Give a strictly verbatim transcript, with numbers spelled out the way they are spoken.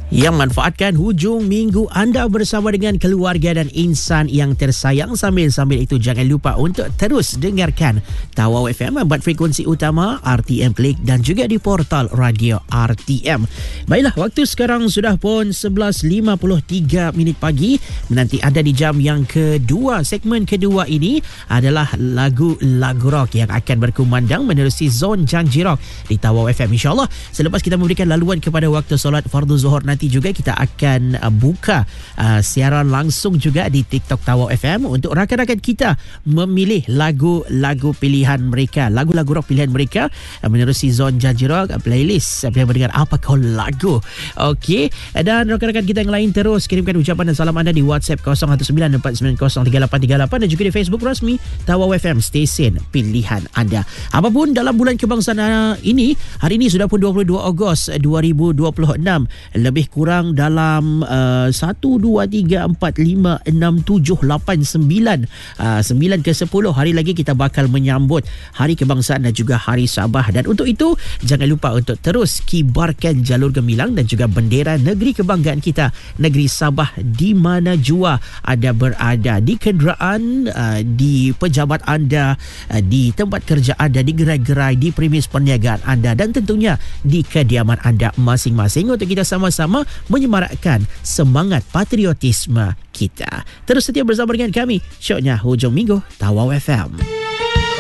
yang manfaatkan hujung minggu anda bersama dengan keluarga dan insan yang tersayang. Sambil-sambil itu jangan lupa untuk terus dengarkan Tawau F M buat frekuensi utama R T M Klik dan juga di portal radio R T M. Baiklah, waktu sekarang sudah pun sebelas lima puluh tiga minit pagi. Menanti anda di jam yang kedua. Segmen kedua ini adalah lagu-lagu rock yang akan berkumandang menerusi zon Janji Rock di Tawau F M. InsyaAllah selepas kita memberikan laluan kepada waktu solat fardu zuhur, nanti juga kita akan uh, buka uh, siaran langsung juga di TikTok Tawau F M untuk rakan-rakan kita memilih lagu-lagu pilihan mereka, lagu-lagu rock pilihan mereka uh, menerusi zon Janji Rock uh, playlist. Siapa yang mendengar apa kau lagu. Okey, dan rakan-rakan kita yang lain terus kirimkan ucapan dan salam anda di WhatsApp kosong satu sembilan empat sembilan kosong tiga lapan tiga lapan dan juga di Facebook rasmi Tawau F M, stesen pilihan anda. Apapun dalam bulan kebangsaan ini, hari ini sudah pun dua puluh dua Ogos dua ribu dua puluh enam, lebih kurang dalam uh, satu, dua, tiga, empat, lima, enam, tujuh, lapan, sembilan uh, sembilan ke sepuluh hari lagi kita bakal menyambut Hari Kebangsaan dan juga Hari Sabah. Dan untuk itu jangan lupa untuk terus kibarkan jalur gemilang dan juga bendera negeri kebanggaan kita, negeri Sabah, di mana jua anda berada, di kenderaan, uh, di pejabat anda, uh, di tempat kerja anda, di gerai-gerai, di premis perniagaan anda dan tentunya di kediaman anda masing-masing, untuk kita sama-sama menyemarakkan semangat patriotisme kita. Terus setia bersama dengan kami, syoknya hujung minggu Tawau F M.